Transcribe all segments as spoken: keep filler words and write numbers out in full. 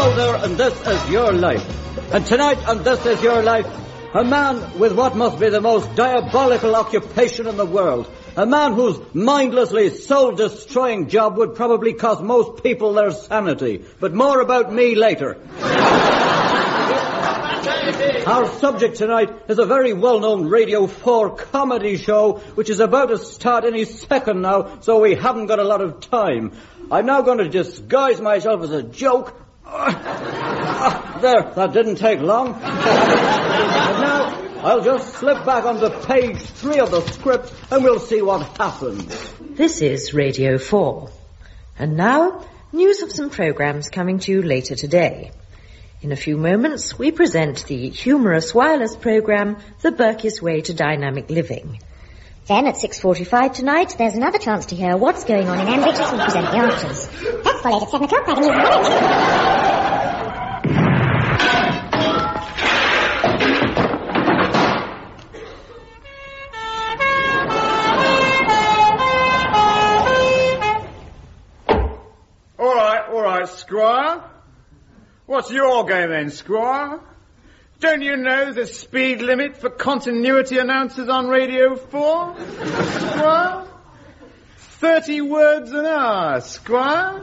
Hello there, and this is Your Life. And tonight on This Is Your Life, a man with what must be the most diabolical occupation in the world. A man whose mindlessly soul-destroying job would probably cost most people their sanity. But more about me later. Our subject tonight is a very well-known Radio four comedy show, which is about to start any second now, so we haven't got a lot of time. I'm now going to disguise myself as a joke. Uh, there, that didn't take long. And now, I'll just slip back onto page three of the script, and we'll see what happens. This is Radio four. And now, news of some programmes coming to you later today. In a few moments, we present the humorous wireless programme, The Burkis Way to Dynamic Living. Then at six forty-five tonight, there's another chance to hear what's going on in Ambridge as we present the answers. That's followed at seven o'clock by the news All right, all right, Squire. What's your game then, Squire? Don't you know the speed limit for continuity announcers on Radio four? Squire? Thirty words an hour, Squire?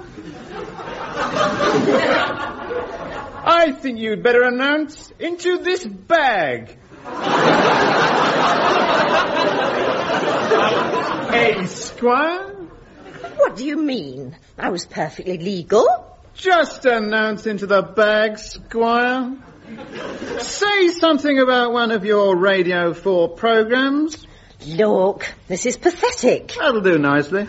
I think you'd better announce into this bag. Hey, Squire? What do you mean? I was perfectly legal. Just announce into the bag, Squire. Say something about one of your Radio four programmes. Look, this is pathetic. That'll do nicely.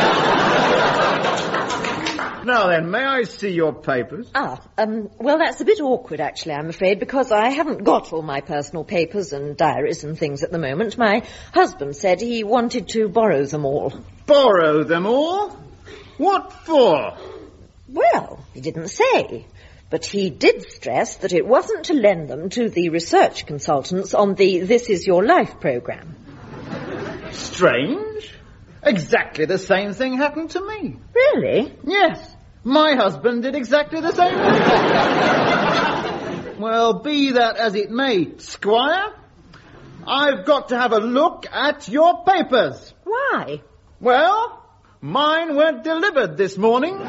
Now then, may I see your papers? Ah, um, well, that's a bit awkward, actually, I'm afraid, because I haven't got all my personal papers and diaries and things at the moment. My husband said he wanted to borrow them all. Borrow them all? What for? Well, he didn't say. But he did stress that it wasn't to lend them to the research consultants on the This Is Your Life programme. Strange. Exactly the same thing happened to me. Really? Yes. My husband did exactly the same thing. Well, be that as it may, Squire, I've got to have a look at your papers. Why? Well, mine weren't delivered this morning.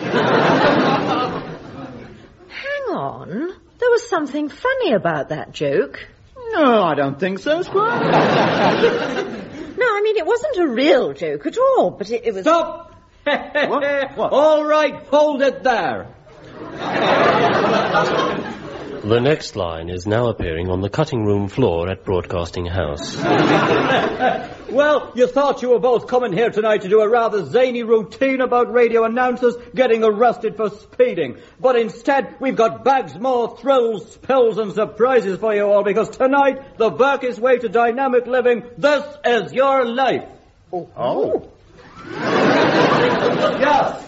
Hang on. There was something funny about that joke. No, I don't think so, Squire. No, I mean, it wasn't a real joke at all, but it, it was... Stop! What? What? All right, hold it there. The next line is now appearing on the cutting room floor at Broadcasting House. Well, you thought you were both coming here tonight to do a rather zany routine about radio announcers getting arrested for speeding. But instead, we've got bags more thrills, spills and surprises for you all, because tonight, the Burkis Way to Dynamic Living, this is your life. Oh. Oh. Yes.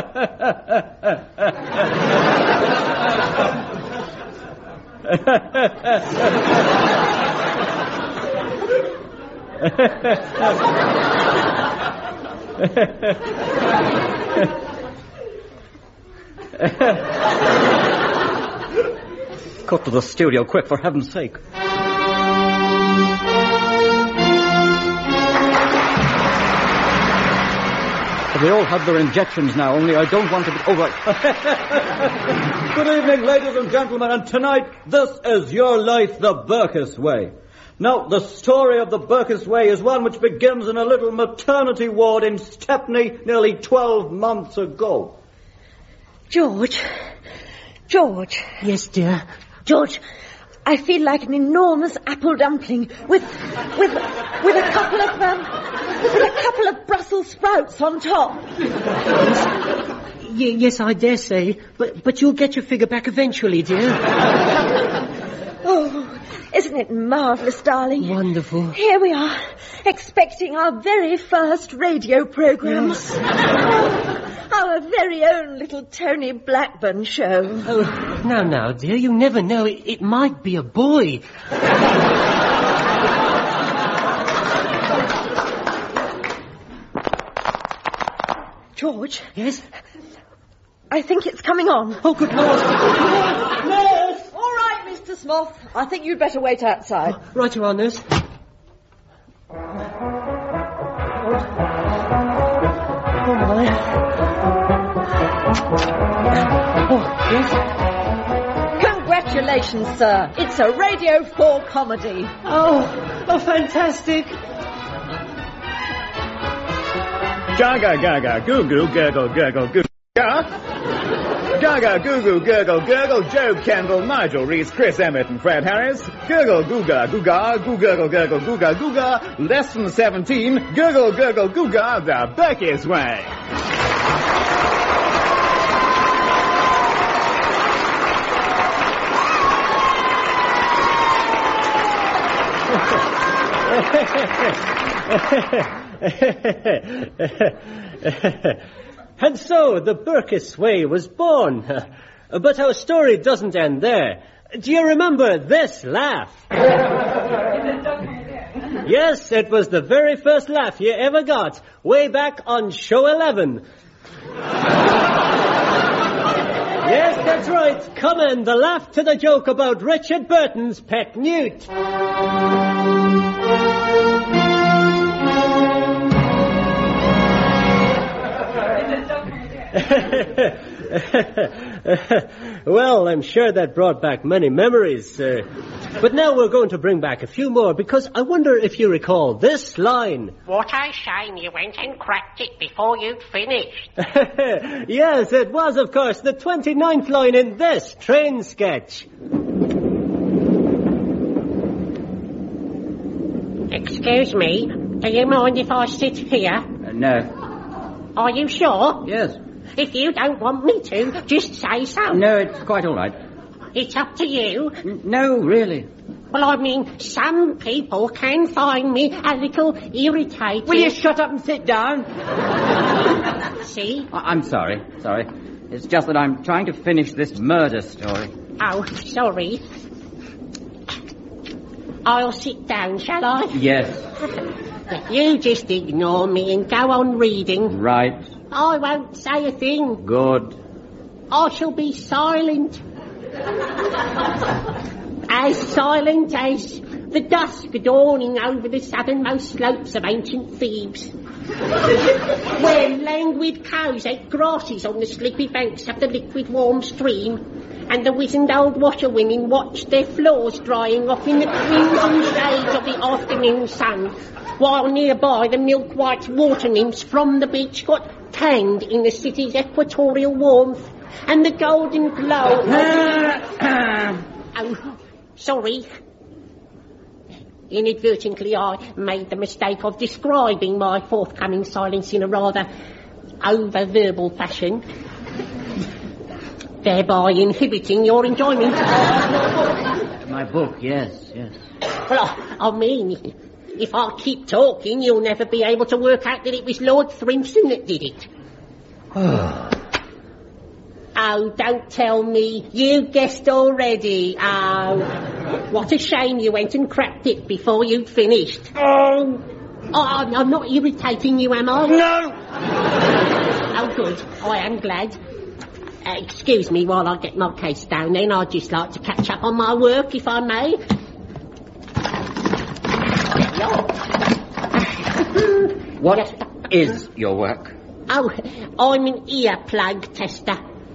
Cut to the studio, quick, for heaven's sake. They all have their injections now, only I don't want to be... Oh, right. Good evening, ladies and gentlemen, and tonight, this is Your Life, the Burkis Way. Now, the story of the Burkis Way is one which begins in a little maternity ward in Stepney nearly twelve months ago. George. George. Yes, dear. George, I feel like an enormous apple dumpling with with with a couple of um, with a couple of Brussels sprouts on top. Y- yes, I dare say, but but you'll get your figure back eventually, dear. Oh, isn't it marvellous, darling? Wonderful. Here we are, expecting our very first radio programme. Yes. Oh, our very own little Tony Blackburn show. Oh, now, now, dear, you never know. It, it might be a boy. George? Yes? I think it's coming on. Oh, good Lord. Nurse! All right, Mister Sloth. I think you'd better wait outside. Oh, right you are, nurse. Oh, my. Oh, yes? Congratulations, sir. It's a Radio four comedy. Oh, oh, fantastic. Gaga, gaga, goo goo, gurgle, gurgle, goo. Gaga, goo goo, gurgle, gurgle, Joe Kendall, Nigel Reese, Chris Emmett and Fred Harris. Gurgle, googa, googa, goo gurgle, gurgle, googa, googa. Lesson seventeen, gurgle, gurgle, googa, the Berkey's way. And so the Berkey's Way was born. But our story doesn't end there. Do you remember this laugh? Yes, it was the very first laugh you ever got, way back on show eleven. Yes, that's right. Come in, the laugh to the joke about Richard Burton's pet newt. Well, I'm sure that brought back many memories. Uh, but now we're going to bring back a few more, because I wonder if you recall this line. What a shame you went and cracked it before you'd finished. Yes, it was, of course, the twenty-ninth line in this train sketch. Excuse me, do you mind if I sit here? Uh, no. Are you sure? Yes. If you don't want me to, just say so. No, it's quite all right. It's up to you. N- no, really. Well, I mean, some people can find me a little irritating. Will you shut up and sit down? See? I- I'm sorry, sorry. It's just that I'm trying to finish this murder story. Oh, sorry. I'll sit down, shall I? Yes. You just ignore me and go on reading. Right. I won't say a thing. Good. I shall be silent. As silent as the dusk dawning over the southernmost slopes of ancient Thebes, where languid cows ate grasses on the sleepy banks of the liquid warm stream, and the wizened old washerwomen watched their floors drying off in the crimson shades of the afternoon sun, while nearby the milk-white water nymphs from the beach got tanned in the city's equatorial warmth, and the golden glow... Oh, sorry. Inadvertently, I made the mistake of describing my forthcoming silence in a rather over-verbal fashion, thereby inhibiting your enjoyment. My book, yes, yes. Well, I, I mean, if I keep talking, you'll never be able to work out that it was Lord Thrimson that did it. Oh, don't tell me. You guessed already. Oh, what a shame you went and cracked it before you'd finished. Oh, oh I'm, I'm not irritating you, am I? No! Oh, good. I am glad. Uh, excuse me while I get my case down then. I'd just like to catch up on my work, if I may. What Yes. is your work? Oh, I'm an earplug tester.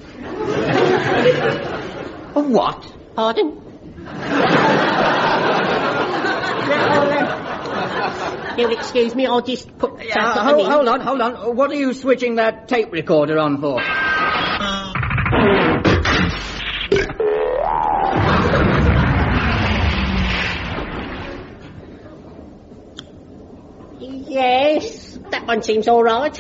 A what? Pardon? Now, uh, you'll excuse me, I'll just put... Uh, hold, hold on, hold on. What are you switching that tape recorder on for? Yes, that one seems all right.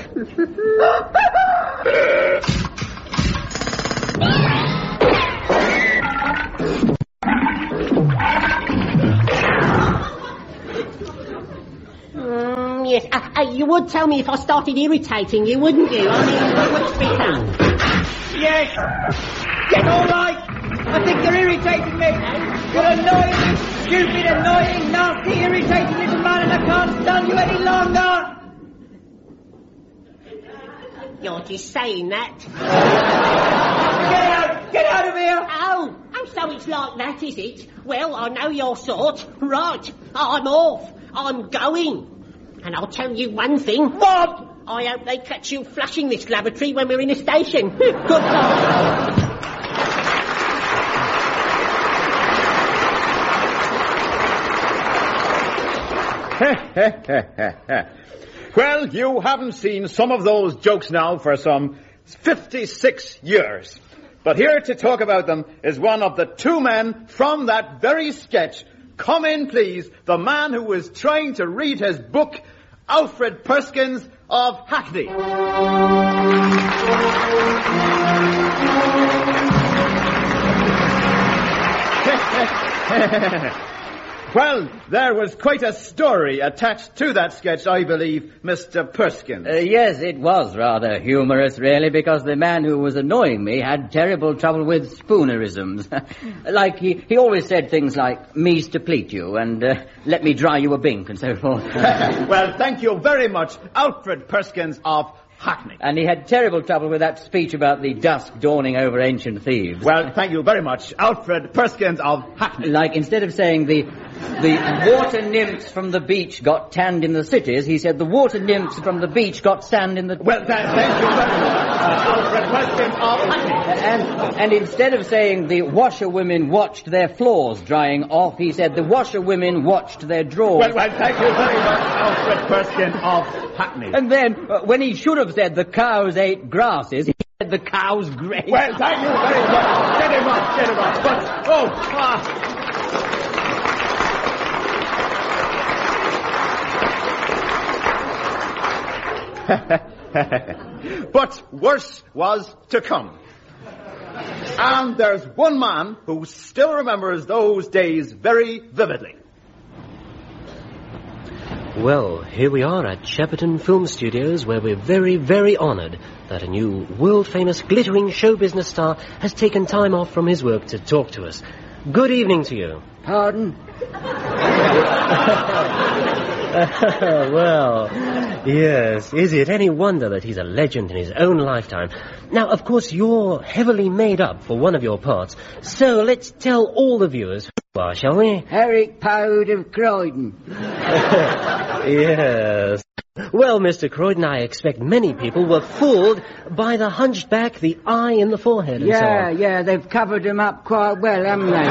mm, yes, uh, uh, you would tell me if I started irritating you, wouldn't you? I mean, you would speak up. Yes! Yes, all right! I think you're irritating me! You're annoying, stupid, annoying, nasty, irritating little man, and I can't stand you any longer! You're just saying that. Get out of here! Oh, oh, so it's like that, is it? Well, I know your sort. Right, I'm off. I'm going. And I'll tell you one thing. What? I hope they catch you flushing this lavatory when we're in the station. Goodbye. Well, you haven't seen some of those jokes now for some fifty-six years. But here to talk about them is one of the two men from that very sketch. Come in, please, the man who was trying to read his book, Alfred Perskins of Hackney. Well, there was quite a story attached to that sketch, I believe, Mister Perskins. Uh, yes, it was rather humorous, really, because the man who was annoying me had terrible trouble with spoonerisms. Like, he, he always said things like, me's to pleat you, and uh, let me dry you a bink, and so forth. Well, thank you very much, Alfred Perskins of Hackney. And he had terrible trouble with that speech about the dusk dawning over ancient Thebes. Well, thank you very much, Alfred Perskins of Hackney. Like, instead of saying the the water nymphs from the beach got tanned in the cities, he said the water nymphs from the beach got sand in the... Well, th- thank you very much, uh, Alfred Perskins of Hackney. And, and instead of saying the washerwomen watched their floors drying off, he said the washerwomen watched their drawers. Well, well, thank you very much, Alfred Perskins of Hackney. And then, uh, when he should have said the cows ate grasses, he said the cows grazed. Well, thank you very much. Get him up, get him up. But, oh, ah. But worse was to come. And there's one man who still remembers those days very vividly. Well, here we are at Shepperton Film Studios, where we're very, very honoured that a new world-famous glittering show business star has taken time off from his work to talk to us. Good evening to you. Pardon? Well, yes. Is it any wonder that he's a legend in his own lifetime? Now, of course, you're heavily made up for one of your parts, so let's tell all the viewers who you are, shall we? Eric Powd of Croydon. Yes. Well, Mister Croydon, I expect many people were fooled by the hunchback, the eye in the forehead, and yeah, so on. Yeah, they've covered him up quite well, haven't they?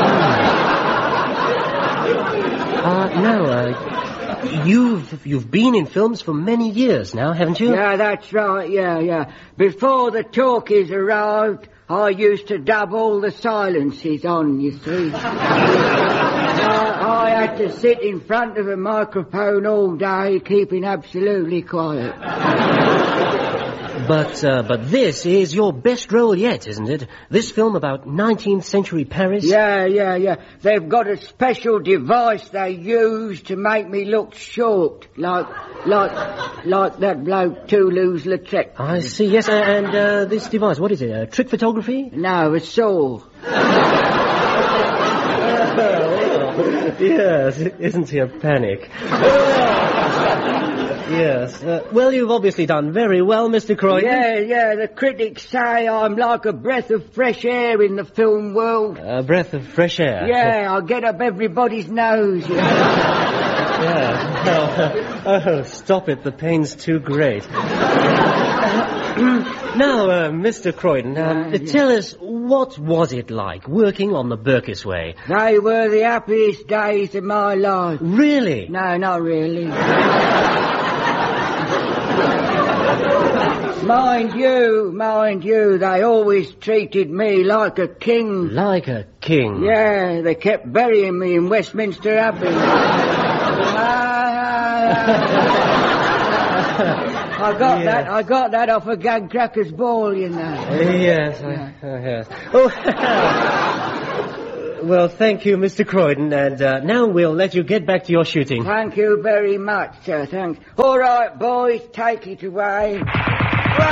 Uh, now, uh, you've, you've been in films for many years now, haven't you? Yeah, that's right, yeah, yeah. Before the talkies arrived, I used to dub all the silences on, you see. I, I had to sit in front of a microphone all day, keeping absolutely quiet. But, uh, but this is your best role yet, isn't it? This film about nineteenth century Paris? Yeah, yeah, yeah. They've got a special device they use to make me look short, like, like, like that bloke Toulouse-Lautrec. I see, yes, and uh, this device, what is it, uh, trick photography? No, a saw. Yes, isn't he a panic? Yes. Uh, well, you've obviously done very well, Mister Croydon. Yeah, yeah, the critics say I'm like a breath of fresh air in the film world. A breath of fresh air? Yeah, I get up everybody's nose, you know. Yeah. Well, oh, stop it, the pain's too great. Now, uh, Mister Croydon, um, yeah, yeah. tell us, what was it like working on the Burkiss Way? They were the happiest days of my life. Really? No, not really. Mind you, mind you, they always treated me like a king. Like a king? Yeah, they kept burying me in Westminster Abbey. I got yes. that, I got that off a Gag Crackers ball, you know. Yes, yeah. I, uh, yes. Oh, well, thank you, Mister Croydon, and uh, now we'll let you get back to your shooting. Thank you very much, sir, thanks. All right, boys, take it away.